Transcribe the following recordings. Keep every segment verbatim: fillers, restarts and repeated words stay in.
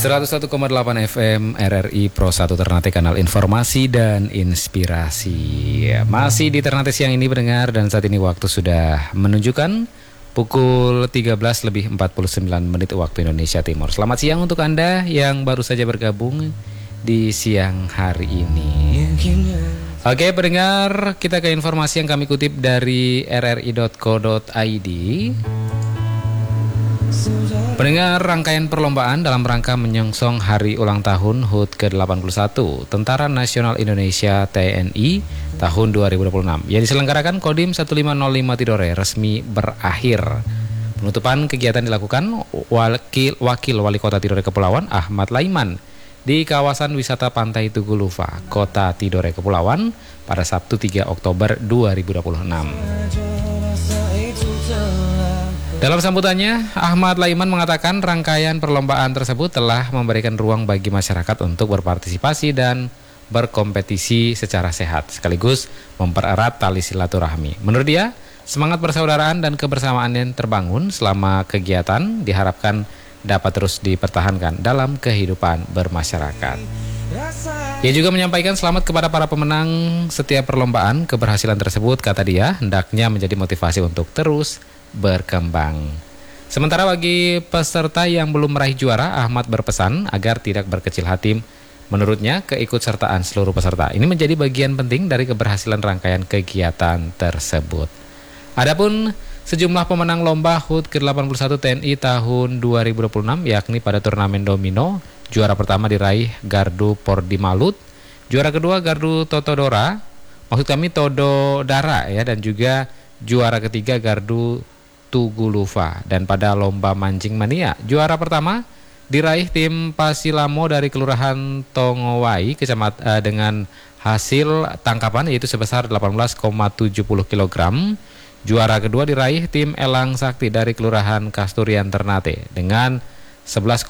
seratus satu koma delapan F M R R I Pro satu Ternate, kanal informasi dan inspirasi. Masih di Ternate siang ini pendengar, dan saat ini waktu sudah menunjukkan pukul tiga belas lebih empat puluh sembilan menit waktu Indonesia Timur. Selamat siang untuk Anda yang baru saja bergabung di siang hari ini. Oke pendengar, kita ke informasi yang kami kutip dari r r i dot co dot i d. Pendengar, rangkaian perlombaan dalam rangka menyongsong hari ulang tahun H U T ke delapan puluh satu Tentara Nasional Indonesia T N I tahun dua ribu dua puluh enam yang diselenggarakan Kodim seribu lima ratus lima Tidore resmi berakhir. Penutupan kegiatan dilakukan Wakil, Wakil Wali Kota Tidore Kepulauan Ahmad Laiman di kawasan wisata Pantai Tugulufa, Kota Tidore Kepulauan pada Sabtu tiga Oktober dua ribu dua puluh enam. Dalam sambutannya, Ahmad Laiman mengatakan rangkaian perlombaan tersebut telah memberikan ruang bagi masyarakat untuk berpartisipasi dan berkompetisi secara sehat, sekaligus mempererat tali silaturahmi. Menurut dia, semangat persaudaraan dan kebersamaan yang terbangun selama kegiatan diharapkan dapat terus dipertahankan dalam kehidupan bermasyarakat. Ia juga menyampaikan selamat kepada para pemenang setiap perlombaan. Keberhasilan tersebut, kata dia, hendaknya menjadi motivasi untuk terus berkembang. Sementara bagi peserta yang belum meraih juara, Ahmad berpesan agar tidak berkecil hati. Menurutnya, keikutsertaan seluruh peserta ini menjadi bagian penting dari keberhasilan rangkaian kegiatan tersebut. Adapun sejumlah pemenang lomba H U T ke delapan puluh satu T N I tahun dua ribu dua puluh enam, yakni pada turnamen domino, juara pertama diraih Gardu Pordimalut, juara kedua Gardu Totodora, maksud kami Tododara ya, dan juga juara ketiga Gardu Tugulufa. Dan pada lomba mancing mania, juara pertama diraih tim Pasilamo dari Kelurahan Tongowai, Kecamatan eh, dengan hasil tangkapan yaitu sebesar delapan belas koma tujuh puluh kilogram. Juara kedua diraih tim Elang Sakti dari Kelurahan Kasturian Ternate dengan sebelas,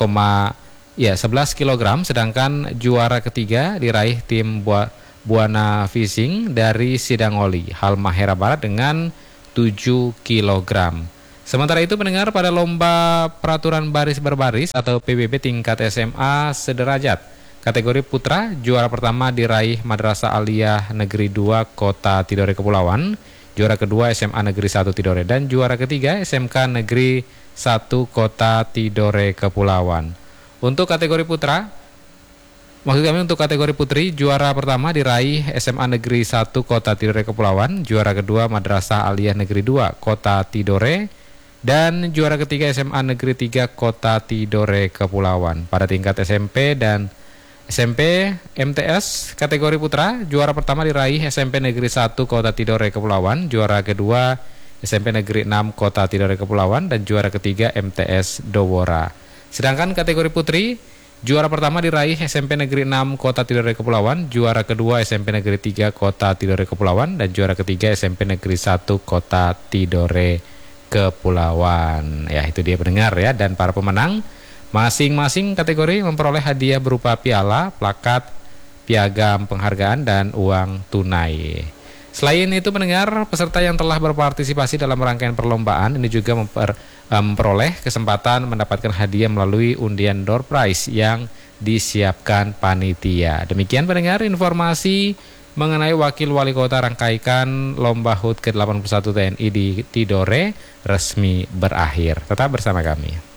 ya sebelas kilogram, sedangkan juara ketiga diraih tim Bu Buana Fishing dari Sidangoli, Halmahera Barat dengan tujuh kilogram. Sementara itu pendengar, pada lomba peraturan baris berbaris atau P B B tingkat S M A sederajat kategori putra, juara pertama diraih Madrasah Aliyah Negeri dua Kota Tidore Kepulauan, juara kedua S M A Negeri satu Tidore, dan juara ketiga S M K Negeri satu Kota Tidore Kepulauan. Untuk kategori putra, maksud kami untuk kategori putri, juara pertama diraih S M A Negeri satu Kota Tidore Kepulauan, juara kedua Madrasah Aliyah Negeri dua Kota Tidore, dan juara ketiga S M A Negeri tiga Kota Tidore Kepulauan. Pada tingkat S M P dan S M P M T S kategori putra, juara pertama diraih S M P Negeri satu Kota Tidore Kepulauan, juara kedua S M P Negeri enam Kota Tidore Kepulauan, dan juara ketiga M T S Dowora. Sedangkan kategori putri, juara pertama diraih S M P Negeri enam Kota Tidore Kepulauan, juara kedua S M P Negeri tiga Kota Tidore Kepulauan, dan juara ketiga S M P Negeri satu Kota Tidore Kepulauan. Ya, itu dia pendengar ya, dan para pemenang masing-masing kategori memperoleh hadiah berupa piala, plakat, piagam penghargaan, dan uang tunai. Selain itu pendengar, peserta yang telah berpartisipasi dalam rangkaian perlombaan ini juga memper, memperoleh kesempatan mendapatkan hadiah melalui undian door prize yang disiapkan panitia. Demikian pendengar informasi mengenai Wakil Wali Kota rangkaian lomba H U T ke delapan puluh satu T N I di Tidore resmi berakhir. Tetap bersama kami.